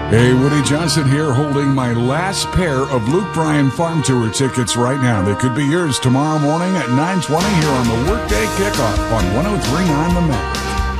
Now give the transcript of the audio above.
Hey, Woody Johnson here, holding my last pair of Luke Bryan Farm Tour tickets right now. They could be yours tomorrow morning at 9:20 here on the Workday Kickoff on 103.9 The Man.